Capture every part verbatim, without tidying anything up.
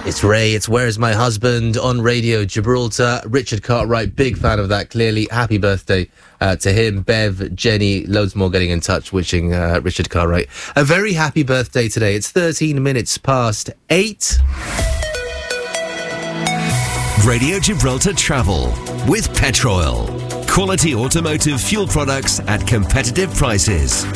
It's Ray, it's Where's My Husband on Radio Gibraltar. Richard Cartwright, big fan of that, clearly. Happy birthday uh, to him. Bev, Jenny, loads more getting in touch, wishing uh, Richard Cartwright a very happy birthday today. It's thirteen minutes past eight. Radio Gibraltar Travel with Petroil. Quality automotive fuel products at competitive prices.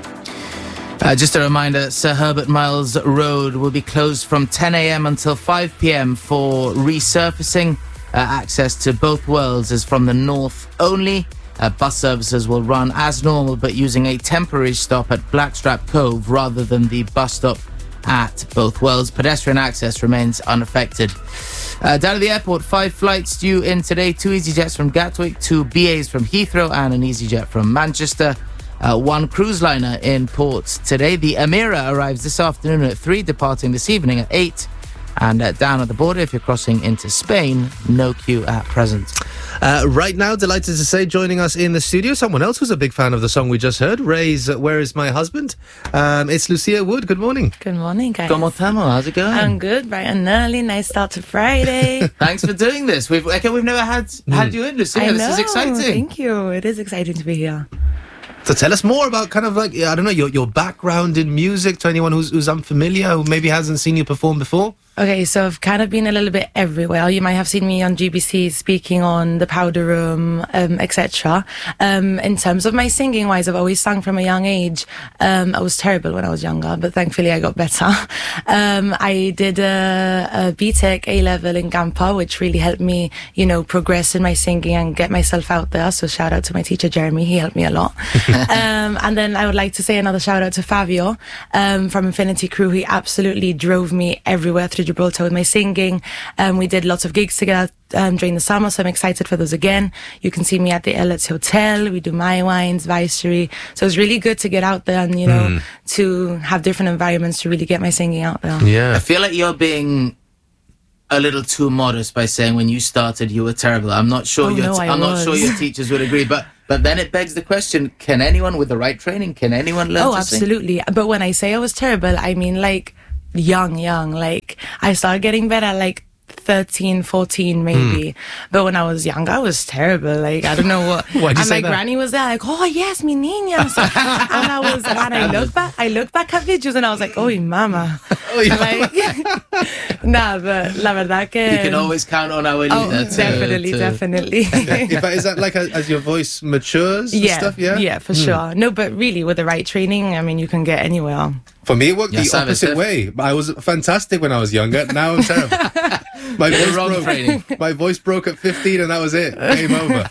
Uh, just a reminder, Sir Herbert Miles Road will be closed from ten a.m. until five p.m. for resurfacing. Uh, access to both worlds is from the north only. Uh, bus services will run as normal, but using a temporary stop at Blackstrap Cove rather than the bus stop at both worlds. Pedestrian access remains unaffected. Uh, down at the airport, five flights due in today. Two EasyJets from Gatwick, two B As from Heathrow, and an EasyJet from Manchester. Uh, one cruise liner in port today. The Amira arrives this afternoon at three, departing this evening at eight. And uh, down at the border, if you're crossing into Spain, no queue at present. Uh, right now, delighted to say, joining us in the studio, someone else who's a big fan of the song we just heard, Ray's Where Is My Husband? Um, it's Lucia Wood. Good morning. Good morning, guys. Como estamos? How's it going? I'm good, bright and early. Nice start to Friday. Thanks for doing this. We've okay, we've never had had you in, Lucia. I This know. is exciting. Thank you. It is exciting to be here. So tell us more about kind of like, I don't know, your, your background in music to anyone who's, who's unfamiliar, who maybe hasn't seen you perform before. Okay, so I've kind of been a little bit everywhere. You might have seen me on G B C speaking on the Powder Room, um, et cetera. Um, in terms of my singing wise, I've always sung from a young age. Um, I was terrible when I was younger, but thankfully I got better. Um, I did a, a B Tech A-level in Gampa, which really helped me, you know, progress in my singing and get myself out there. So shout out to my teacher, Jeremy. He helped me a lot. um, and then I would like to say another shout out to Fabio um, from Infinity Crew. He absolutely drove me everywhere through Gibraltar with my singing. Um, we did lots of gigs together um, during the summer, so I'm excited for those again. You can see me at the Elliot's Hotel. We do My Wines, Viceroy. So it's really good to get out there and, you know, mm. to have different environments to really get my singing out there. Yeah. I feel like you're being a little too modest by saying when you started you were terrible. I'm not sure Oh, your no, t- I I'm not was. sure your teachers would agree, but but then it begs the question, can anyone with the right training, can anyone learn Oh, to sing? absolutely. But when I say I was terrible, I mean like young, young. Like I started getting better like thirteen, fourteen maybe. Mm. But when I was young, I was terrible. Like, I don't know what. Why'd you and say my that? granny was there like, oh yes, mi niña. So, and I was, and I looked back, I looked back at videos and I was like, oh, mama. Oh, yeah. Like, nah, but la verdad que... You can always count on our leader. Oh, to, definitely, to... definitely. Yeah, but is that like a, as your voice matures and yeah, stuff? Yeah, yeah, for Mm. sure. No, but really, with the right training, I mean, you can get anywhere. For me, it worked Ya the sabes, opposite Steph. way. I was fantastic when I was younger. Now I'm terrible. My voice wrong broke. training. My voice broke at fifteen, and that was it. Game over.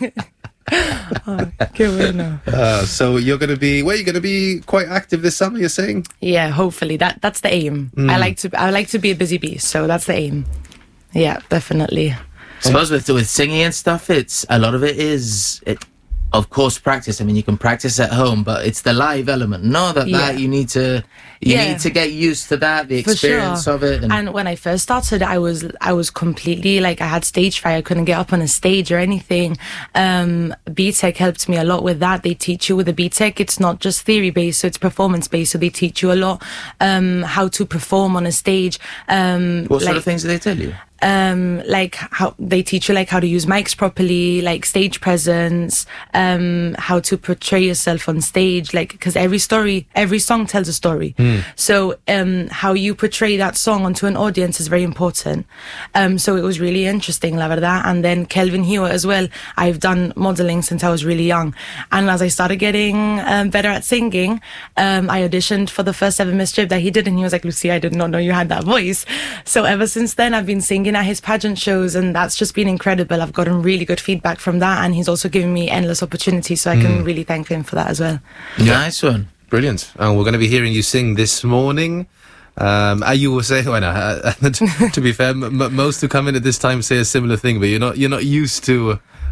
Oh, qué bueno. Uh, so you're going to be, where are you going to be quite active this summer, you're saying? Yeah, hopefully that that's the aim. Mm. I like to I like to be a busy bee, so that's the aim. Yeah, definitely. I suppose with with singing and stuff, it's a lot of it is, it, of course, practice. I mean, you can practice at home, but it's the live element. No, that Yeah. that you need to you Yeah. need to get used to that, the For experience sure. of it. And, And when I first started, I was I was completely like I had stage fright. I couldn't get up on a stage or anything. Um, B Tech helped me a lot with that. They teach you with the B Tech. It's not just theory based, so it's performance based. So they teach you a lot um, how to perform on a stage. Um, what sort like, of things do they tell you? um like how they teach you like how to use mics properly, like stage presence, um how to portray yourself on stage, like because every story every song tells a story. mm. So um how you portray that song onto an audience is very important. Um so it was really interesting, la verdad. And then Kelvin Hewitt as well. I've done modeling since I was really young, and as I started getting um, better at singing, um I auditioned for the first ever Miss Jib that he did, and he was like, Lucy, I did not know you had that voice. So ever since then I've been singing at his pageant shows, and that's just been incredible. I've gotten really good feedback from that, and he's also given me endless opportunities, so I can really thank him for that as well. Nice one. Brilliant. And we're going to be hearing you sing this morning. Um, uh, you were saying, well, no, uh, to, to be fair, m- m- most who come in at this time say a similar thing, but you're not you're not used to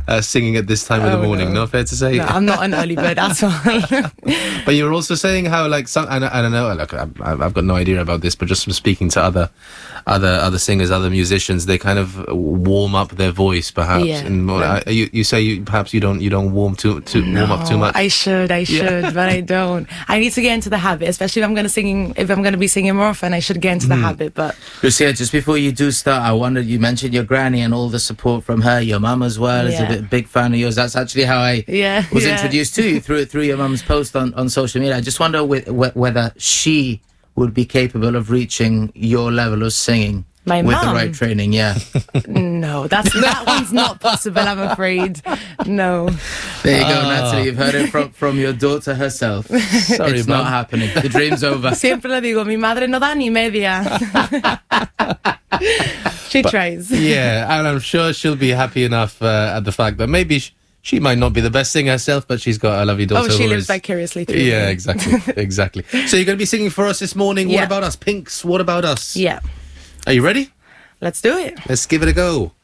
uh, singing at this time of Oh, the morning. no. No, fair to say. No, I'm not an early bird at all. But you were also saying how, like, some, and I, I don't know, like, I, I've got no idea about this, but just from speaking to other, other, other singers, other musicians, they kind of warm up their voice, perhaps. Yeah. And more, Right. uh, you, you say you perhaps you don't, you don't warm too, too warm up too No, much. I should, I should, but I don't. I need to get into the habit, especially if I'm going to sing. If I'm going to be singing more often, I should get into the habit. But Lucia, just before you do start, I wondered, you mentioned your granny and all the support from her, your mum as well is a Yeah. bit, big fan of yours. That's actually how I Yeah, was yeah. introduced to you, through through your mum's post on, on social media. I just wonder wh- wh- whether she would be capable of reaching your level of singing My with the mum? right training. Yeah. no, that's that one's not possible. I'm afraid. No. There you go, Natalie. You've heard it from, from your daughter herself. Sorry, It's Mum. not happening. The dream's over. Siempre le digo, mi madre no da ni media. She tries. Yeah, and I'm sure she'll be happy enough uh, at the fact that maybe sh- she might not be the best singer herself, but she's got a lovely daughter. Oh, she who lives is- vicariously through Yeah, me. exactly, exactly. So you're going to be singing for us this morning. What Yeah. about us, Pinks? What about us? Yeah. Are you ready? Let's do it. Let's give it a go.